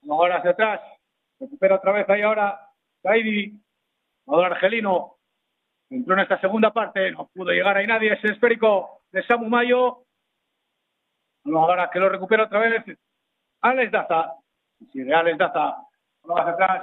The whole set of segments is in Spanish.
ahora hacia atrás, recupera otra vez ahí ahora Saidi, jugador argelino, entró en esta segunda parte, no pudo llegar ahí nadie, ese esférico de Samu Mayo, ahora que lo recupera otra vez Alex Daza, sigue Alex Daza, hacia atrás,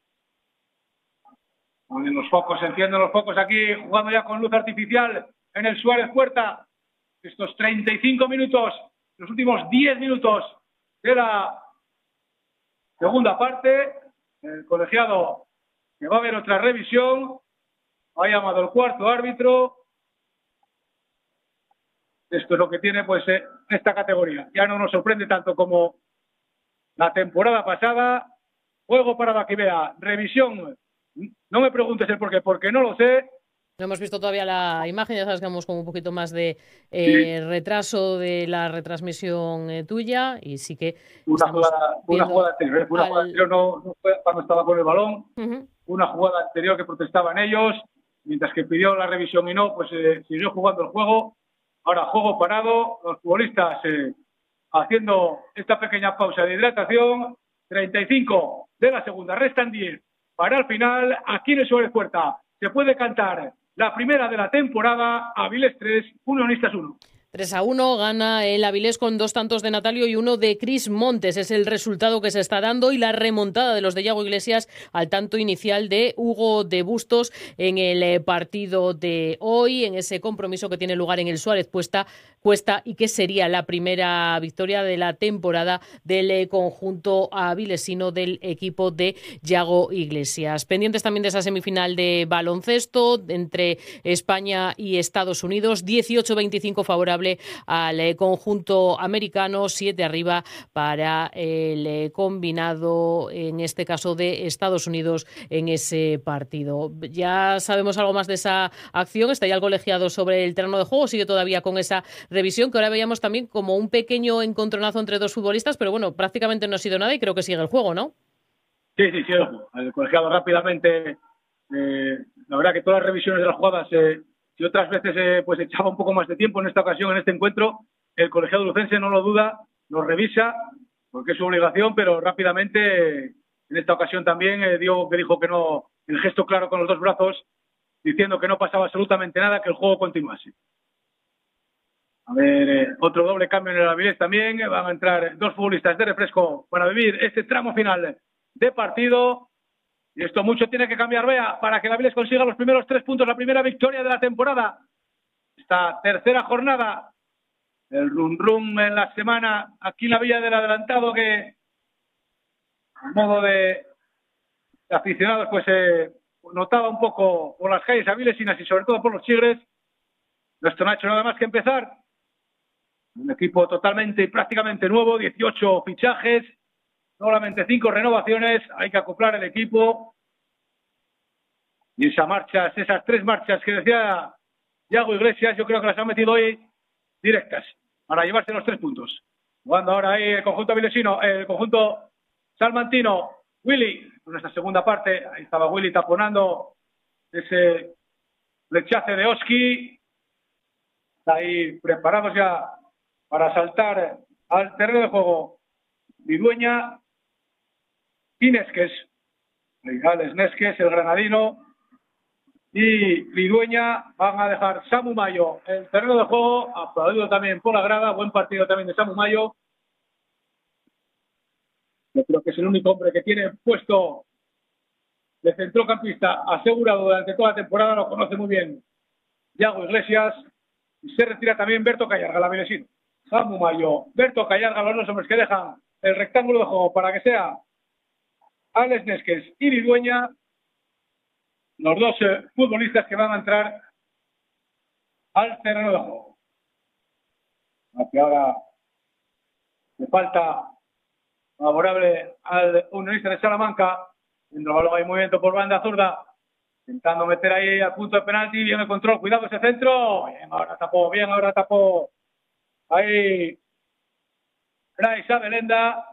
en los focos, encienden los focos aquí, jugando ya con luz artificial en el Suárez Puerta, estos 35 minutos, los últimos 10 minutos de la segunda parte, el colegiado que va a haber otra revisión, ha llamado el cuarto árbitro. Esto es lo que tiene pues esta categoría. Ya no nos sorprende tanto como la temporada pasada. Juego para Baquivea, revisión. No me preguntes el por qué, porque no lo sé. No hemos visto todavía la imagen, ya sabes que vamos con un poquito más de retraso de la retransmisión tuya y sí que una jugada anterior, no fue cuando estaba con el balón, una jugada anterior que protestaban ellos, mientras que pidió la revisión y no, pues siguió jugando el juego. Ahora juego parado, los futbolistas haciendo esta pequeña pausa de hidratación, 35 de la segunda, restan 10 para el final, aquí en el Suárez Puerta se puede cantar la primera de la temporada, Avilés 3, Unionistas 1. 3-1 gana el Avilés con 2 tantos de Natalio y 1 de Cris Montes. Es el resultado que se está dando y la remontada de los de Yago Iglesias al tanto inicial de Hugo de Bustos en el partido de hoy, en ese compromiso que tiene lugar en el Suárez Cuesta y que sería la primera victoria de la temporada del conjunto avilesino del equipo de Yago Iglesias. Pendientes también de esa semifinal de baloncesto entre España y Estados Unidos, 18-25 favorable al conjunto americano, 7 arriba para el combinado, en este caso de Estados Unidos, en ese partido. Ya sabemos algo más de esa acción, está ya el colegiado sobre el terreno de juego, sigue todavía con esa revisión que ahora veíamos también como un pequeño encontronazo entre dos futbolistas, pero bueno, prácticamente no ha sido nada y creo que sigue el juego, ¿no? Sí, el colegiado rápidamente, la verdad que todas las revisiones de las jugadas, si otras veces pues echaba un poco más de tiempo, en esta ocasión, en este encuentro, el colegiado lucense no lo duda, lo revisa, porque es su obligación, pero rápidamente, en esta ocasión también, dijo que no, el gesto claro con los dos brazos, diciendo que no pasaba absolutamente nada, que el juego continuase. A ver, otro doble cambio en el Avilés también, van a entrar 2 futbolistas de refresco para vivir este tramo final de partido. Y esto mucho tiene que cambiar, Bea, para que el Avilés consiga los primeros 3 puntos, la primera victoria de la temporada. Esta tercera jornada, el rum en la semana, aquí en la Villa del Adelantado, que a modo de aficionados, pues notaba un poco por las calles avilesinas y sobre todo por los chigres. Esto no ha hecho nada más que empezar. Un equipo totalmente y prácticamente nuevo, 18 fichajes, solamente 5 renovaciones, hay que acoplar el equipo. Y esas 3 marchas que decía Yago Iglesias, yo creo que las han metido hoy directas para llevarse los 3 puntos. Jugando ahora ahí el conjunto avilesino, el conjunto salmantino, Willy, en esta segunda parte, ahí estaba Willy taponando ese flechaje de Oski. Ahí preparados ya para saltar al terreno de juego Lidueña y Nesques. Alex Nesques, el granadino, y Lidueña van a dejar Samu Mayo el terreno de juego, aplaudido también por la grada, buen partido también de Samu Mayo. Yo creo que es el único hombre que tiene puesto de centrocampista asegurado durante toda la temporada, lo conoce muy bien Yago Iglesias, y se retira también Berto Callarga, el avilesino. Samu Mayo, Berto Callarga, los 2 hombres que dejan el rectángulo de juego para que sea Alex Nesques y Lidueña, los 2 futbolistas que van a entrar al terreno de juego. Aquí ahora le falta favorable al Unionista de Salamanca, en el balón hay movimiento por banda zurda, intentando meter ahí al punto de penalti, bien el control, cuidado ese centro, bien, ahora tapó ahí Brais Abelenda,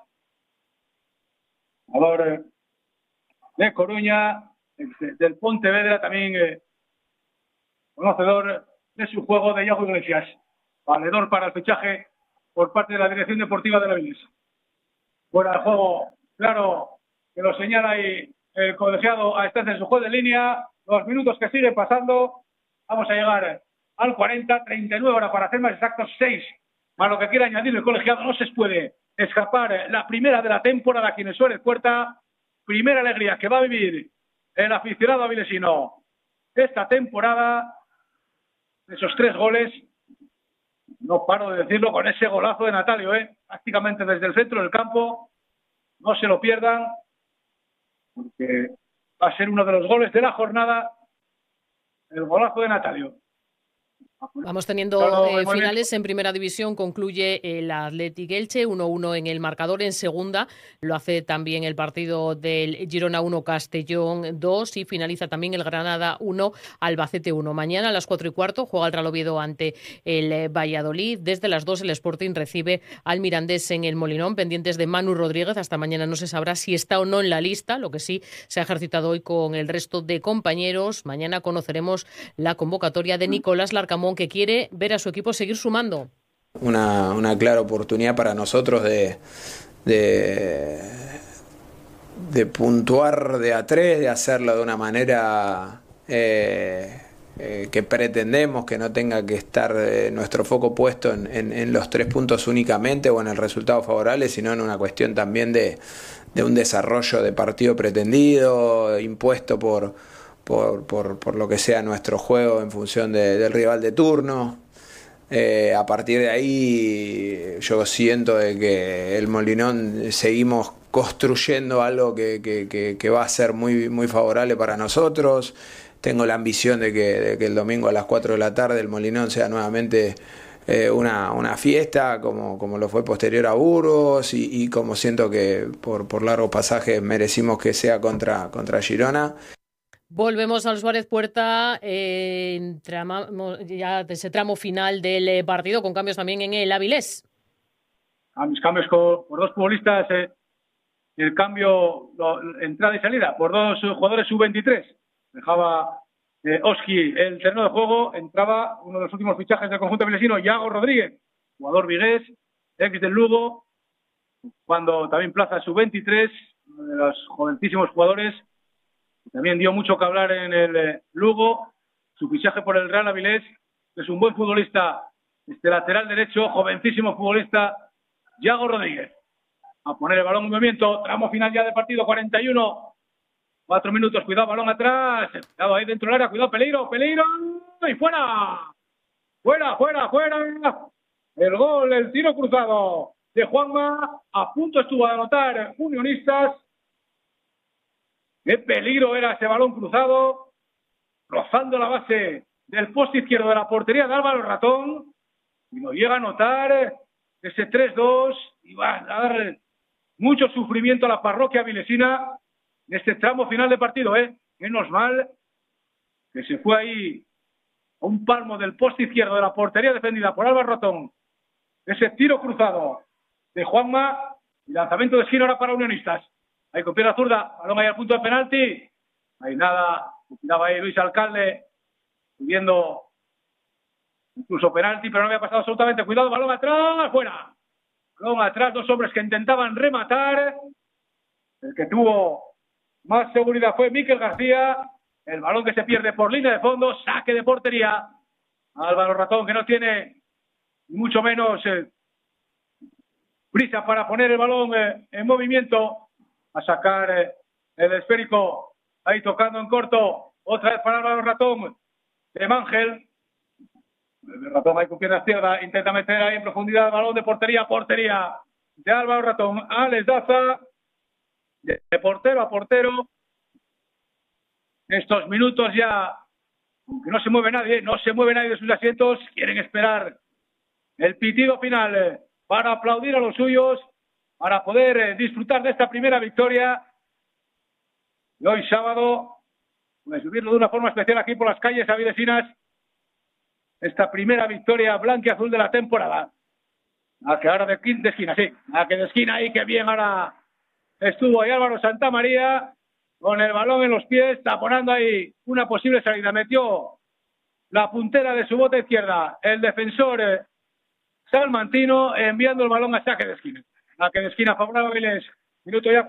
jugador de Coruña, del Pontevedra, también conocedor de su juego de Yago Iglesias, valedor para el fichaje por parte de la Dirección Deportiva de la Avilés. Fuera de juego claro que lo señala ahí el colegiado a estancia en su juego de línea. Los minutos que siguen pasando, vamos a llegar al 40, 39 horas para hacer más exactos 6. Más lo que quiera añadir el colegiado, no se puede escapar la primera de la temporada aquí en el Suárez Puerta. Primera alegría que va a vivir el aficionado avilesino esta temporada. Esos 3 goles, no paro de decirlo, con ese golazo de Natalio, prácticamente desde el centro del campo. No se lo pierdan, porque va a ser uno de los goles de la jornada, el golazo de Natalio. Vamos teniendo finales en primera división. Concluye el Athletic Elche 1-1 en el marcador. En segunda lo hace también el partido del Girona 1, Castellón 2 y finaliza también el Granada 1, Albacete 1. Mañana a las 4:15 juega el Real Oviedo ante el Valladolid. Desde las 2 el Sporting recibe al Mirandés en el Molinón. Pendientes de Manu Rodríguez. Hasta mañana no se sabrá si está o no en la lista. Lo que sí se ha ejercitado hoy con el resto de compañeros. Mañana conoceremos la convocatoria de Nicolás Larcamón, que quiere ver a su equipo seguir sumando. Una clara oportunidad para nosotros de puntuar de a 3, de hacerlo de una manera que pretendemos, que no tenga que estar nuestro foco puesto en los 3 puntos únicamente o en el resultado favorable, sino en una cuestión también de un desarrollo de partido pretendido, impuesto por lo que sea nuestro juego en función del rival de turno. A partir de ahí yo siento de que el Molinón seguimos construyendo algo que va a ser muy, muy favorable para nosotros. Tengo la ambición de que el domingo a las 4 de la tarde el Molinón sea nuevamente una fiesta como lo fue posterior a Burgos y como siento que por largos pasajes merecimos que sea contra Girona. Volvemos al Suárez Puerta, ya de ese tramo final del partido, con cambios también en el Avilés. Cambios por 2 futbolistas, el cambio, entrada y salida, por 2 jugadores sub-23. Dejaba Oski el terreno de juego, entraba uno de los últimos fichajes del conjunto avilesino, Iago Rodríguez, jugador vigués, ex del Lugo, cuando también plaza sub-23, uno de los jovencísimos jugadores. También dio mucho que hablar en el Lugo, su fichaje por el Real Avilés, que es un buen futbolista, lateral derecho, jovencísimo futbolista, Iago Rodríguez. A poner el balón en movimiento, tramo final ya del partido, 41, 4 minutos, cuidado, balón atrás, cuidado ahí dentro del área, cuidado, peligro, y fuera, el gol, el tiro cruzado de Juanma, a punto estuvo de anotar Unionistas. Qué peligro era ese balón cruzado, rozando la base del poste izquierdo de la portería de Álvaro Ratón, y no llega a anotar ese 3-2, y va a dar mucho sufrimiento a la parroquia avilesina en este tramo final de partido, Menos mal que se fue ahí a un palmo del poste izquierdo de la portería defendida por Álvaro Ratón, ese tiro cruzado de Juanma, y lanzamiento de esquina ahora para Unionistas. Ahí con pierna zurda, balón ahí al punto de penalti. Ahí nada, cuidaba ahí Luis Alcalde, pidiendo incluso penalti, pero no había pasado absolutamente. Cuidado, balón atrás, fuera. Balón atrás, 2 hombres que intentaban rematar. El que tuvo más seguridad fue Miquel García. El balón que se pierde por línea de fondo, saque de portería. Álvaro Ratón, que no tiene ni mucho menos prisa para poner el balón en movimiento. A sacar el esférico, ahí tocando en corto, otra vez para Álvaro Ratón, de Mangel. El Ratón ahí con pierna izquierda, intenta meter ahí en profundidad el balón de portería de Álvaro Ratón. Alex Daza, de portero a portero. Estos minutos ya, aunque no se mueve nadie de sus asientos, quieren esperar el pitido final para aplaudir a los suyos, para poder disfrutar de esta primera victoria. Y hoy sábado, pues vivirlo de una forma especial aquí por las calles avilesinas, esta primera victoria blanca y azul de la temporada. A que ahora de esquina, sí, a que de esquina ahí, que bien ahora estuvo ahí Álvaro Santamaría, con el balón en los pies, taponando ahí una posible salida. Metió la puntera de su bota izquierda el defensor salmantino, enviando el balón a saque de esquina. A que de esquina favorable a Avilés. Minuto ya